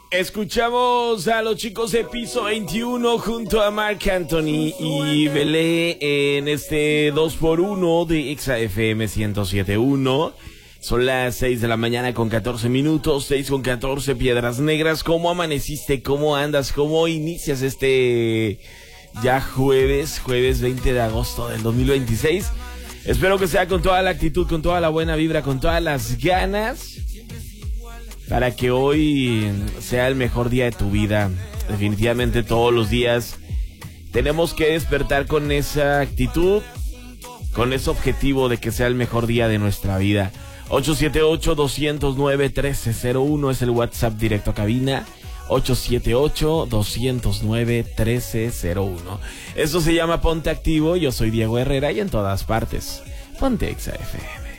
Escuchamos a los chicos de Piso 21 junto a Marc Anthony y Belé en este 2x1 de Exa FM 107.1. Son las 6 de la mañana con 14 minutos, 6 con 14, Piedras Negras. ¿Cómo amaneciste? ¿Cómo andas? ¿Cómo inicias este ya jueves 20 de agosto del 2026? Espero que sea con toda la actitud, con toda la buena vibra, con todas las ganas, para que hoy sea el mejor día de tu vida. Definitivamente todos los días tenemos que despertar con esa actitud, con ese objetivo de que sea el mejor día de nuestra vida. 878-209-1301 es el WhatsApp directo a cabina. 878-209-1301. Eso se llama Ponte Activo. Yo soy Diego Herrera y en todas partes Ponte Exa FM.